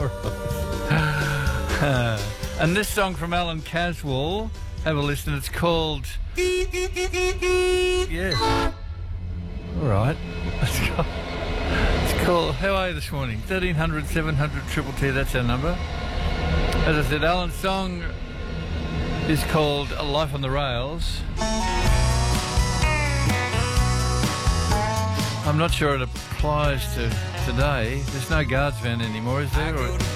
And this song from Alan Caswell, have a listen. It's called... Yes. All right. It's called... How are you this morning? 1300 700 222, that's our number. As I said, Alan's song is called Life on the Rails. I'm not sure it applies to today. There's no guards van anymore, is there? Or